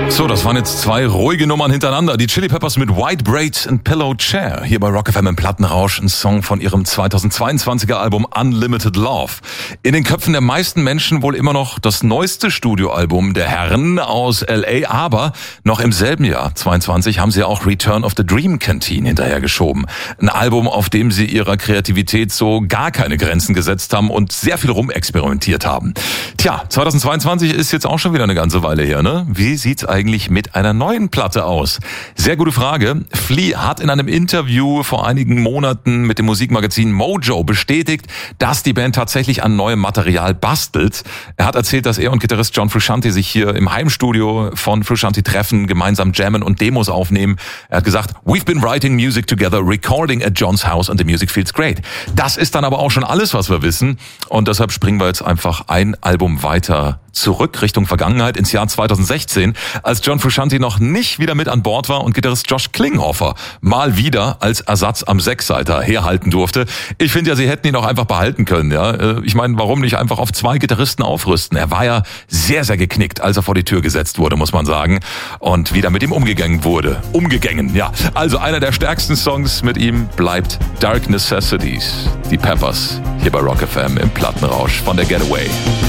So, das waren jetzt zwei ruhige Nummern hintereinander. Die Chili Peppers mit White Braids and Pillow Chair. Hier bei Rock FM im Plattenrausch, ein Song von ihrem 2022er Album Unlimited Love. In den Köpfen der meisten Menschen wohl immer noch das neueste Studioalbum der Herren aus L.A., aber noch im selben Jahr, 22, haben sie auch Return of the Dream Canteen hinterhergeschoben. Ein Album, auf dem sie ihrer Kreativität so gar keine Grenzen gesetzt haben und sehr viel rumexperimentiert haben. Tja, 2022 ist jetzt auch schon wieder eine ganze Weile her, ne? Wie sieht's eigentlich mit einer neuen Platte aus? Sehr gute Frage. Flea hat in einem Interview vor einigen Monaten mit dem Musikmagazin Mojo bestätigt, dass die Band tatsächlich an neuem Material bastelt. Er hat erzählt, dass er und Gitarrist John Frusciante sich hier im Heimstudio von Frusciante treffen, gemeinsam jammen und Demos aufnehmen. Er hat gesagt, "We've been writing music together, recording at John's house and the music feels great." Das ist dann aber auch schon alles, was wir wissen. Und deshalb springen wir jetzt einfach ein Album weiter zurück Richtung Vergangenheit ins Jahr 2016, als John Frusciante noch nicht wieder mit an Bord war und Gitarrist Josh Klinghoffer mal wieder als Ersatz am Sechsseiter herhalten durfte. Ich finde ja, sie hätten ihn auch einfach behalten können. Ja, ich meine, warum nicht einfach auf zwei Gitarristen aufrüsten? Er war ja sehr, sehr geknickt, als er vor die Tür gesetzt wurde, muss man sagen, und wieder mit ihm umgegangen wurde. Ja. Also einer der stärksten Songs mit ihm bleibt Dark Necessities, die Peppers, hier bei Rock FM im Plattenrausch von der Getaway.